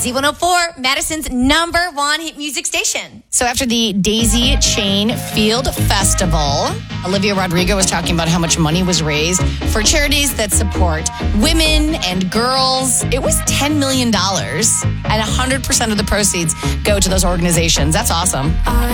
Z104, Madison's #1 hit music station. So after the Daisy Chain Field Festival, Olivia Rodrigo was talking about how much money was raised for charities that support women and girls. It was $10 million, and 100% of the proceeds go to those organizations. That's awesome.